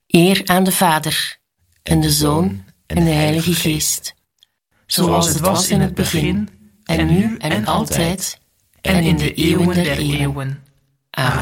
Eer aan de Vader, en de Zoon, en de Heilige Geest. Zoals het was in het begin, en nu en altijd, en in de eeuwen der eeuwen. Amen.